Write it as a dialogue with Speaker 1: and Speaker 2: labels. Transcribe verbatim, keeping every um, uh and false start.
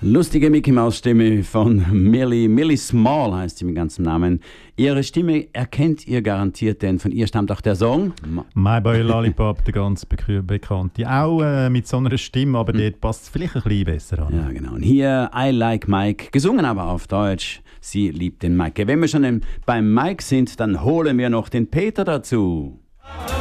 Speaker 1: Lustige Mickey-Maus-Stimme von Millie. Millie Small heißt sie mit ganzem Namen. Ihre Stimme erkennt ihr garantiert, denn von ihr stammt auch der Song
Speaker 2: My Boy Lollipop, der ganz be- bekannte. Auch äh, mit so einer Stimme, aber hm. dort passt es vielleicht ein bisschen besser an.
Speaker 1: Ja, genau. Und hier I Like Mike, gesungen aber auf Deutsch. Sie liebt den Mike. Wenn wir schon beim Mike sind, dann holen wir noch den Peter dazu.